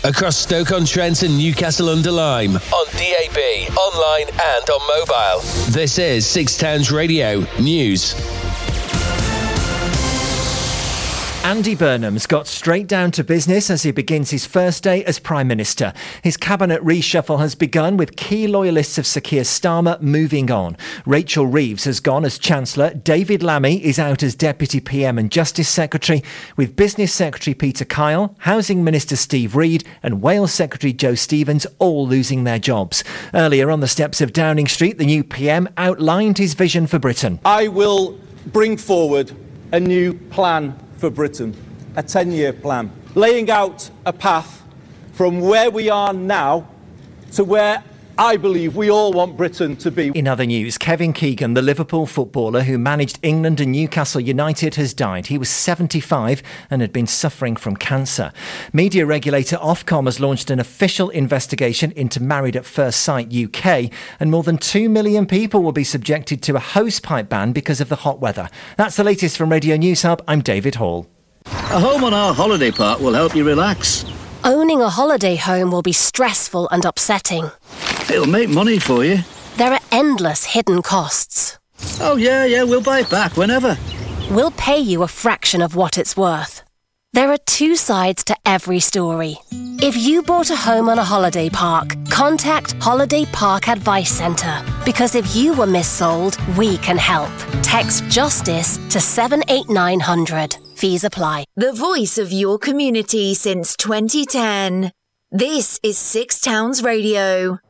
across Stoke-on-Trent and Newcastle-under-Lyme, on DAB, online and on mobile. This is Six Towns Radio News. Andy Burnham's got straight down to business as he begins his first day as Prime Minister. His cabinet reshuffle has begun with key loyalists of Sir Keir Starmer moving on. Rachel Reeves has gone as Chancellor. David Lammy is out as Deputy PM and Justice Secretary, with Business Secretary Peter Kyle, Housing Minister Steve Reid and Wales Secretary Joe Stevens all losing their jobs. Earlier on the steps of Downing Street, the new PM outlined his vision for Britain. I will bring forward a new plan for Britain, a 10-year plan, laying out a path from where we are now to where I believe we all want Britain to be. In other news, Kevin Keegan, the Liverpool footballer who managed England and Newcastle United, has died. He was 75 and had been suffering from cancer. Media regulator Ofcom has launched an official investigation into Married at First Sight UK, and more than 2 million people will be subjected to a hosepipe ban because of the hot weather. That's the latest from Radio News Hub. I'm David Hall. A home on our holiday park will help you relax. Owning a holiday home will be stressful and upsetting. It'll make money for you. There are endless hidden costs. Oh, yeah, we'll buy it back whenever. We'll pay you a fraction of what it's worth. There are two sides to every story. If you bought a home on a holiday park, contact Holiday Park Advice Centre. Because if you were missold, we can help. Text JUSTICE to 78900. Fees apply. The voice of your community since 2010. This is Six Towns Radio.